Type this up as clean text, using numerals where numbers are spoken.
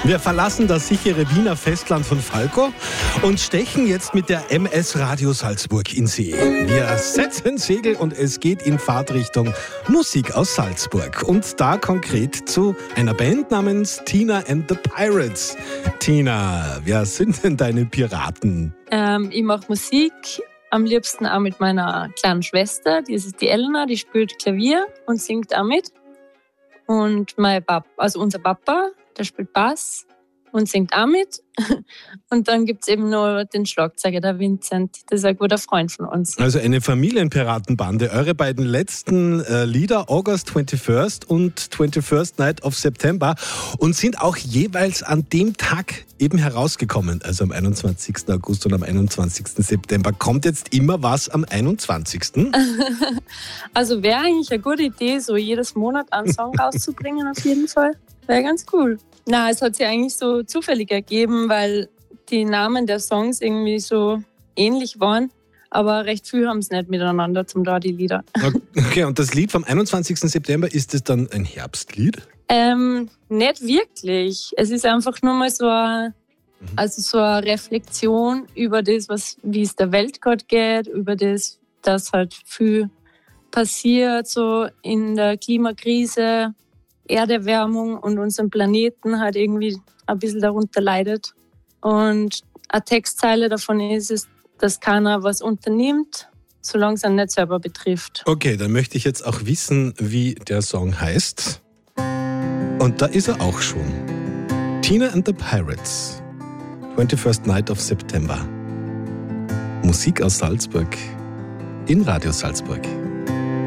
Wir verlassen das sichere Wiener Festland von Falco und stechen jetzt mit der MS Radio Salzburg in See. Wir setzen Segel und es geht in Fahrtrichtung Musik aus Salzburg. Und da konkret zu einer Band namens Tina and the Pirates. Tina, wer sind denn deine Piraten? Ich mache Musik, am liebsten auch mit meiner kleinen Schwester. Die ist die Elena, die spielt Klavier und singt auch mit. Und unser Papa, der spielt Bass und singt auch mit. Und dann gibt es eben noch den Schlagzeuger, der Vincent. Das ist ein guter Freund von uns. Also eine Familienpiratenbande. Eure beiden letzten Lieder, August 21st und 21st Night of September, und sind auch jeweils an dem Tag eben herausgekommen. Also am 21. August und am 21. September. Kommt jetzt immer was am 21.? Also wäre eigentlich eine gute Idee, so jedes Monat einen Song rauszubringen, auf jeden Fall. Wäre ganz cool. Na, es hat sich eigentlich so zufällig ergeben, weil die Namen der Songs irgendwie so ähnlich waren, aber recht viel haben es nicht miteinander zum da, die Lieder. Okay, und das Lied vom 21. September, ist es dann ein Herbstlied? Nicht wirklich. Es ist einfach nur mal so eine Reflexion über das, wie es der Welt gerade geht, über das, dass halt viel passiert, so in der Klimakrise, Erderwärmung und unseren Planeten halt irgendwie ein bisschen darunter leidet. Und eine Textzeile davon ist es, dass keiner was unternimmt, solange es einen nicht selber betrifft. Okay, dann möchte ich jetzt auch wissen, wie der Song heißt. Und da ist er auch schon. Tina and the Pirates, 21st Night of September. Musik aus Salzburg in Radio Salzburg.